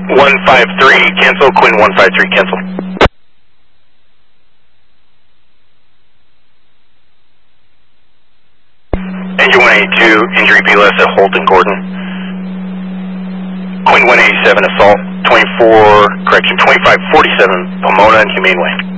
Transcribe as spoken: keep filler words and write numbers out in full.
one five three, cancel. Quinn one five three, cancel. Engine one eighty-two, injury B L S at Holt and Gordon. Quinn one eighty-seven, assault, twenty-four, correction, twenty-five forty-seven, Pomona and Humane Way.